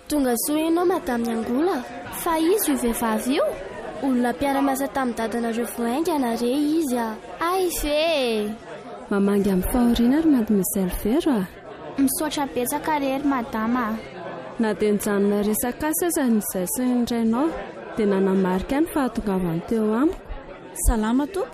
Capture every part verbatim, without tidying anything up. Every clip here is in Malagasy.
Tonga soa ianao madame Angola, fa izy io vehivavy io olona mpiara-miasa tamin'ny dadanareo voaingana re izy a. Ay fe mamangy amin'ny fahoriana ry mademoiselle Vero a. Misaotra betsaka rery madama. Na dia nijanona resaka asa aza izay sy indrainao dia nanamarika ny fahatongavany teo amiko. Salama to.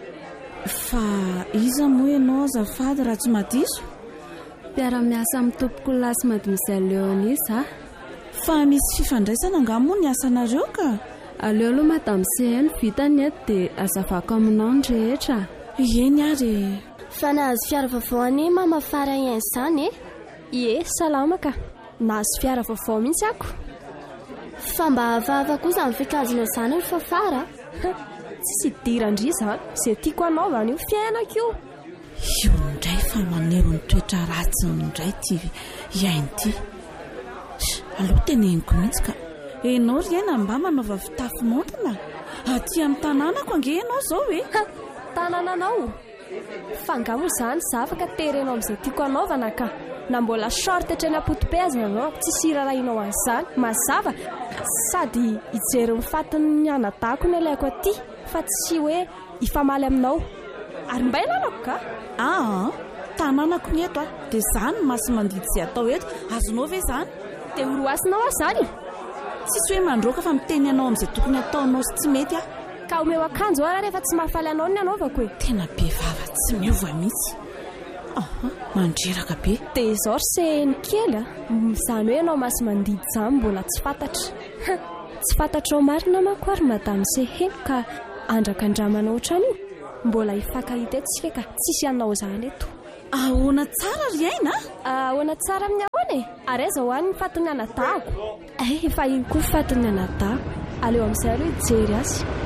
Fa iza moa ianao azafady raha tsy madiso? Mpiara-miasa amin'ny tompoko lasy mademoiselle Léonie a. Fa misy fifandraisana nga moa ny asanareo ka? Aleo aloha madame C N vitany eto dia azavako aminao ny rehetra. Eny ary. Fa nahazo fiara vaovao anie mama fara izany e? Ie, salama ka. Nahazo fiara vaovao mihitsy ako. Fa mba hafahafa kosa amin'ny fikazona izany rehefa fara? Tsisy dirandry izany, izay tiako anaovana io fiainako io. Io indray fa manero ny toetra ratsy indray ty iainy ty. Aloha teneniko mihitsy ka. Enao ry aina mba manaova fitafy montina. Aty amin'ny tanànako ange ianao zao e. Tanànanao? Fa nga moa izany za afaka terenao amin'izay tiako anaovana ka. Na mbola short hatrany ampoti-pezina anao, tsy sirarahinao an'izany. Mazava sady hijery mifatiny ny anadako ny ilaiko aty, fa tsy hoe hifamaly aminao. Ary mba ilalako ka? Ah, tanànako ny eto a. Dia izany masy mandidy izay atao eto. Azonao ve izany? Dia horoasinao aho izany. Tsisy hoe mandroaka fa miteny anao amin'izay tokony ataonao sy tsy mety a. Ka omeo akanjo ara rehefa tsy mahafaly anao ny anaovako e. Tena be vava tsy miova mihitsy. Aha, mandreraka be. Dia izao ry seheny kely a. Izany hoe anao masy mandidy izany mbola tsy fantatra. Tsy fantatrao marina manko ary madame Seheny ka andrakandramanao ohatran'io. Mbola hifankahita etsika ka tsisy anao izany eto. Ahoana tsara ry aina? Ahoana tsara amin'ny ahoana e? Ary aiza ho any ny fatony anadahako? Eh, efa iny koa fatony anadahako. Aleo amin'izay aloha hijery azy.